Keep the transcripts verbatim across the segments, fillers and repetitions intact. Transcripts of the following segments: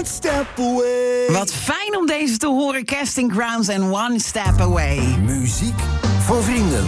one step away. Wat fijn om deze te horen. Casting Crowns en One Step Away. Muziek voor vrienden.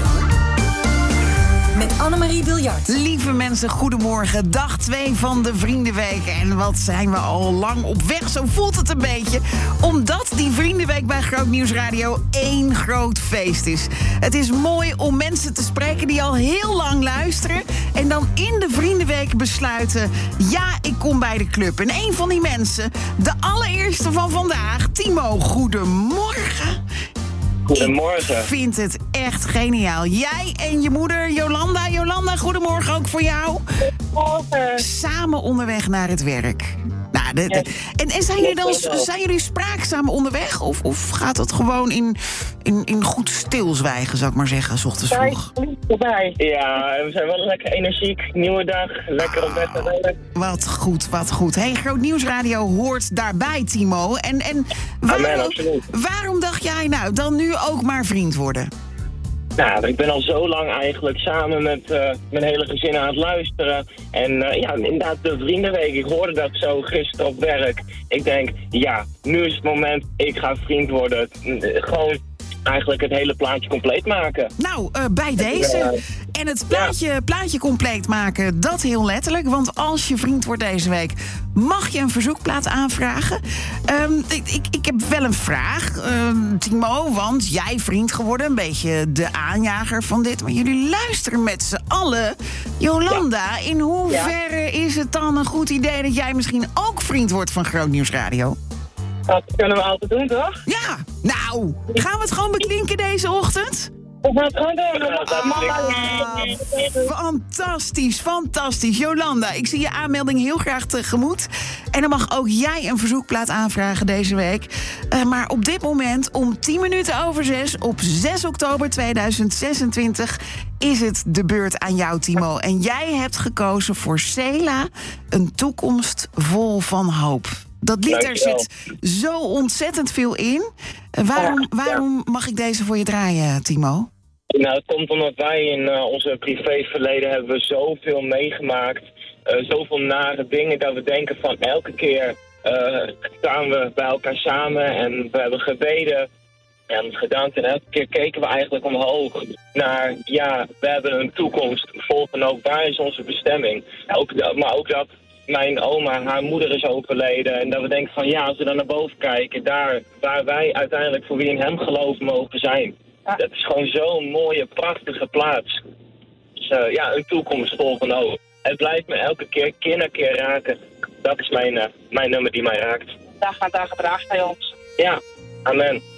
Met Annemarie Biljart. Lieve mensen, goedemorgen. Dag twee van de Vriendenweek. En wat zijn we al lang op weg, zo voelt het een beetje. Omdat die Vriendenweek bij Groot Nieuws Radio één groot feest is. Het is mooi om mensen te spreken die al heel lang luisteren. En dan in de Vriendenweek besluiten, ja, ik kom bij de club. En een van die mensen, de allereerste van vandaag, Timo, goedemorgen. Goedemorgen. Ik vind het echt geniaal. Jij en je moeder Jolanda. Jolanda, goedemorgen ook voor jou. Goedemorgen. Samen onderweg naar het werk. Nou, de, de, en en zijn, jullie dan, zijn jullie spraakzaam onderweg? Of, of gaat het gewoon in, in, in goed stilzwijgen, zou ik maar zeggen, 's ochtends vroeg? Ja, we zijn wel lekker energiek. Nieuwe dag, lekker op weg naar werk. Wat goed, wat goed. Hey, Groot Nieuws Radio hoort daarbij, Timo. En, en waarom, Amen, absoluut. waarom dacht jij nou dan nu ook maar vriend worden? Nou, ik ben al zo lang eigenlijk samen met uh, mijn hele gezin aan het luisteren. En uh, ja, inderdaad de Vriendenweek. Ik hoorde dat zo gisteren op werk. Ik denk, ja, nu is het moment. Ik ga vriend worden. Gewoon eigenlijk het hele plaatje compleet maken. Nou, uh, bij deze. Uh, en het plaatje, ja. plaatje compleet maken, dat heel letterlijk. Want als je vriend wordt deze week, mag je een verzoekplaat aanvragen. Um, ik, ik, ik heb wel een vraag, um, Timo, want jij vriend geworden. Een beetje de aanjager van dit. Maar jullie luisteren met z'n allen. Jolanda, ja. in hoeverre ja. is het dan een goed idee dat jij misschien ook vriend wordt van Groot Nieuws Radio? Dat kunnen we altijd doen, toch? Ja, nou, gaan we het gewoon beklinken deze ochtend? We gaan het gewoon doen. Ah, fantastisch, fantastisch. Jolanda, ik zie je aanmelding heel graag tegemoet. En dan mag ook jij een verzoekplaat aanvragen deze week. Uh, maar op dit moment, om tien minuten over zes, op zes oktober tweeduizend zesentwintig... is het de beurt aan jou, Timo. En jij hebt gekozen voor Cela, een toekomst vol van hoop. Dat lied, er zit zo ontzettend veel in. Uh, waarom, waarom mag ik deze voor je draaien, Timo? Nou, het komt omdat wij in uh, onze privéverleden hebben we zoveel meegemaakt. Uh, zoveel nare dingen dat we denken van elke keer uh, staan we bij elkaar samen en we hebben gebeden en gedankt. En elke keer keken we eigenlijk omhoog naar, ja, we hebben een toekomst vol van ook. Waar is onze bestemming? Ook, maar ook dat mijn oma, haar moeder is overleden. En dat we denken van ja, als we dan naar boven kijken, daar waar wij uiteindelijk voor wie in hem geloven mogen zijn. Ja. Dat is gewoon zo'n mooie, prachtige plaats. Dus uh, ja, een toekomst vol van hoop. Het blijft me elke keer, keer na keer raken. Dat is mijn, uh, mijn nummer die mij raakt. Dag aan dag gedraagt bij ons. Ja, amen.